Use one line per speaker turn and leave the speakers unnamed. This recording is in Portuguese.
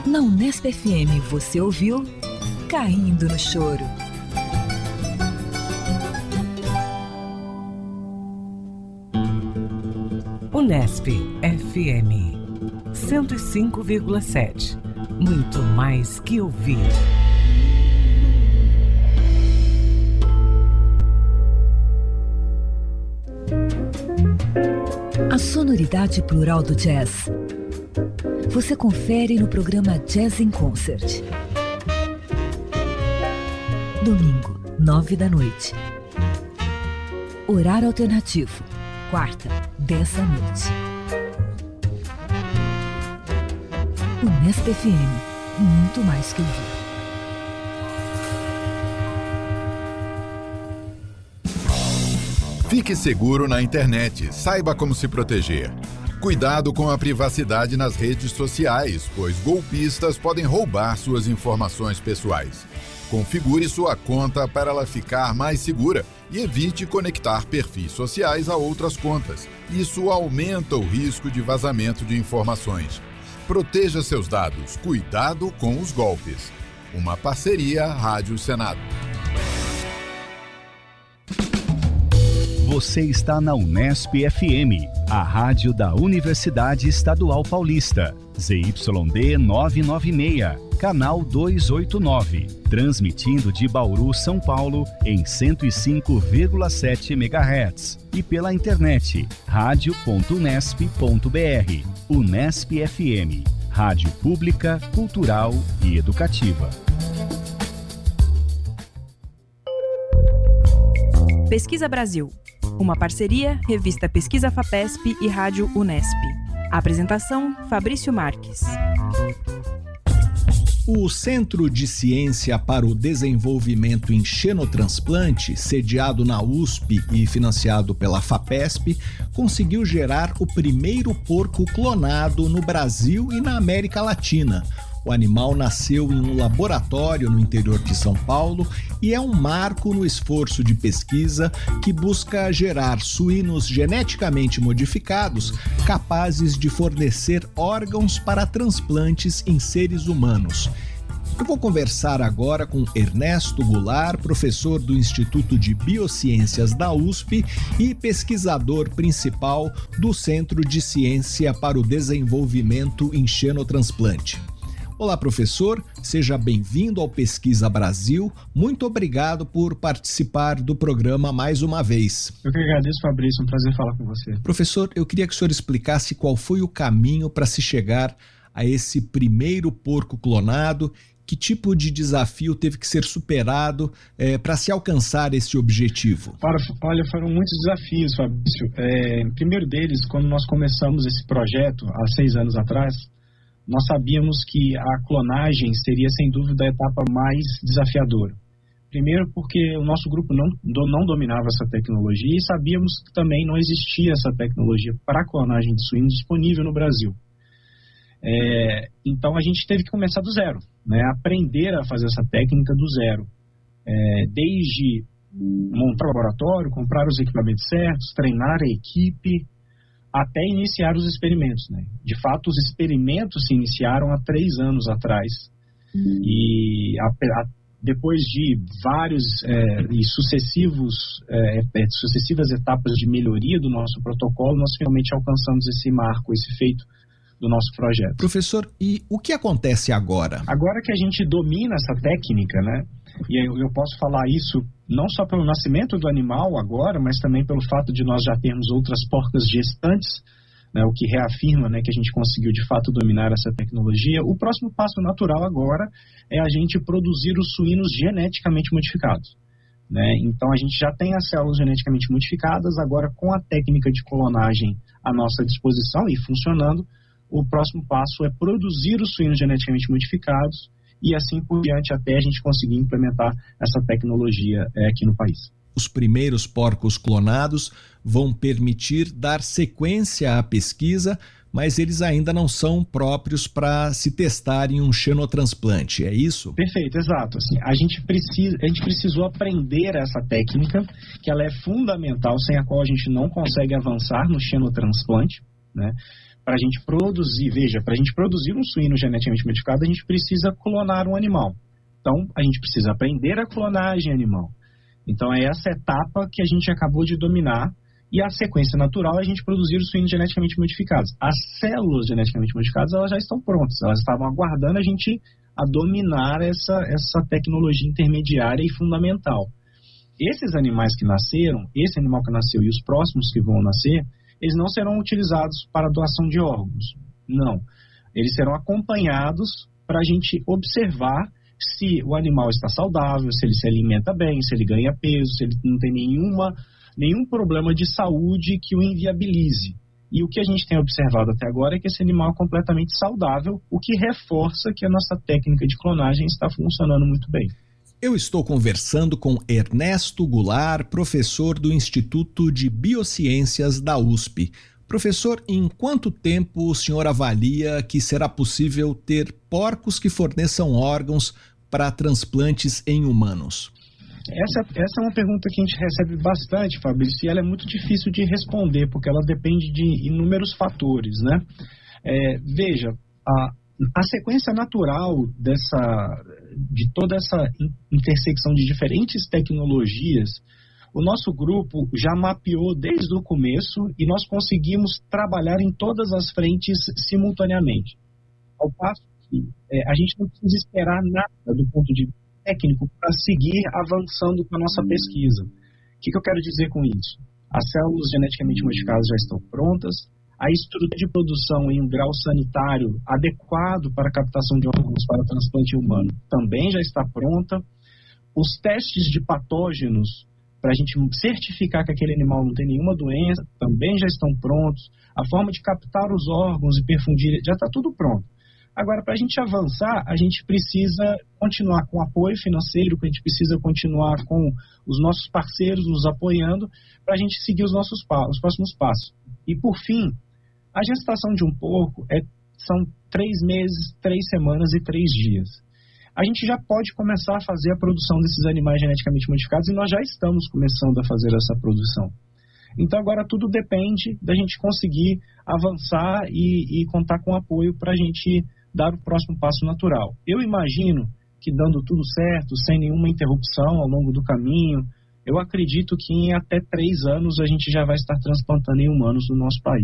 Na Unesp FM você ouviu Caindo no Choro.
Unesp FM 105,7. Muito mais que ouvir.
A sonoridade plural do jazz você confere no programa Jazz in Concert. Domingo, 9 da noite. Horário alternativo, quarta, 10 da noite. Unesp FM, muito mais que ouvir.
Fique seguro na internet, saiba como se proteger. Cuidado com a privacidade nas redes sociais, pois golpistas podem roubar suas informações pessoais. Configure sua conta para ela ficar mais segura e evite conectar perfis sociais a outras contas. Isso aumenta o risco de vazamento de informações. Proteja seus dados. Cuidado com os golpes. Uma parceria Rádio Senado.
Você está na Unesp FM, a rádio da Universidade Estadual Paulista. ZYD 996, canal 289. Transmitindo de Bauru, São Paulo, em 105,7 MHz. E pela internet, radio.unesp.br. Unesp FM, rádio pública, cultural e educativa.
Pesquisa Brasil. Uma parceria, revista Pesquisa FAPESP e Rádio Unesp. Apresentação, Fabrício Marques.
O Centro de Ciência para o Desenvolvimento em Xenotransplante, sediado na USP e financiado pela FAPESP, conseguiu gerar o primeiro porco clonado no Brasil e na América Latina. O animal nasceu em um laboratório no interior de São Paulo e é um marco no esforço de pesquisa que busca gerar suínos geneticamente modificados capazes de fornecer órgãos para transplantes em seres humanos. Eu vou conversar agora com Ernesto Goulart, professor do Instituto de Biociências da USP e pesquisador principal do Centro de Ciência para o Desenvolvimento em Xenotransplante. Olá, professor, seja bem-vindo ao Pesquisa Brasil. Muito obrigado por participar do programa mais uma vez.
Eu que agradeço, Fabrício, é um prazer falar com você.
Professor, eu queria que o senhor explicasse qual foi o caminho para se chegar a esse primeiro porco clonado, que tipo de desafio teve que ser superado para se alcançar esse objetivo?
Olha, foram muitos desafios, Fabrício. Primeiro deles, quando nós começamos esse projeto, há 6 anos atrás, nós sabíamos que a clonagem seria, sem dúvida, a etapa mais desafiadora. Primeiro porque o nosso grupo não dominava essa tecnologia e sabíamos que também não existia essa tecnologia para clonagem de suínos disponível no Brasil. Então a gente teve que começar do zero, né? Aprender a fazer essa técnica do zero. Desde montar o laboratório, comprar os equipamentos certos, treinar a equipe, até iniciar os experimentos, né? De fato, os experimentos se iniciaram há 3 anos atrás. E depois de vários e sucessivas etapas de melhoria do nosso protocolo, nós finalmente alcançamos esse marco, esse feito do nosso projeto.
Professor, e o que acontece agora?
Agora que a gente domina essa técnica, né? E eu posso falar isso não só pelo nascimento do animal agora, mas também pelo fato de nós já termos outras porcas gestantes, né, o que reafirma, né, que a gente conseguiu de fato dominar essa tecnologia. O próximo passo natural agora é a gente produzir os suínos geneticamente modificados, né? Então a gente já tem as células geneticamente modificadas, agora com a técnica de clonagem à nossa disposição e funcionando, o próximo passo é produzir os suínos geneticamente modificados e assim por diante até a gente conseguir implementar essa tecnologia aqui no país.
Os primeiros porcos clonados vão permitir dar sequência à pesquisa, mas eles ainda não são próprios para se testar em um xenotransplante, é isso?
Perfeito, exato. Assim, a gente precisou aprender essa técnica, que ela é fundamental, sem a qual a gente não consegue avançar no xenotransplante, né? para a gente produzir, para a gente produzir um suíno geneticamente modificado, a gente precisa clonar um animal. Então, a gente precisa aprender a clonagem animal. Então, é essa etapa que a gente acabou de dominar, e a sequência natural é a gente produzir os suínos geneticamente modificados. As células geneticamente modificadas, elas já estão prontas, elas estavam aguardando a gente a dominar essa tecnologia intermediária e fundamental. Esses animais que nasceram, esse animal que nasceu e os próximos que vão nascer, eles não serão utilizados para doação de órgãos, não. Eles serão acompanhados para a gente observar se o animal está saudável, se ele se alimenta bem, se ele ganha peso, se ele não tem nenhum problema de saúde que o inviabilize. E o que a gente tem observado até agora é que esse animal é completamente saudável, o que reforça que a nossa técnica de clonagem está funcionando muito bem.
Eu estou conversando com Ernesto Goulart, professor do Instituto de Biociências da USP. Professor, em quanto tempo o senhor avalia que será possível ter porcos que forneçam órgãos para transplantes em humanos?
Essa é uma pergunta que a gente recebe bastante, Fabrício, e ela é muito difícil de responder, porque ela depende de inúmeros fatores, né? Veja, a sequência natural de toda essa intersecção de diferentes tecnologias, o nosso grupo já mapeou desde o começo e nós conseguimos trabalhar em todas as frentes simultaneamente. Ao passo que a gente não precisa esperar nada do ponto de vista técnico para seguir avançando com a nossa pesquisa. O que eu quero dizer com isso? As células geneticamente modificadas já estão prontas, a estrutura de produção em um grau sanitário adequado para a captação de órgãos para transplante humano também já está pronta, os testes de patógenos para a gente certificar que aquele animal não tem nenhuma doença também já estão prontos, a forma de captar os órgãos e perfundir já está tudo pronto. Agora, para a gente avançar, a gente precisa continuar com apoio financeiro, a gente precisa continuar com os nossos parceiros nos apoiando para a gente seguir os próximos passos. E, por fim, a gestação de um porco são 3 meses, 3 semanas e 3 dias. A gente já pode começar a fazer a produção desses animais geneticamente modificados e nós já estamos começando a fazer essa produção. Então, agora tudo depende da gente conseguir avançar e contar com apoio para a gente dar o próximo passo natural. Eu imagino que dando tudo certo, sem nenhuma interrupção ao longo do caminho, eu acredito que em até 3 anos a gente já vai estar transplantando em humanos no nosso país.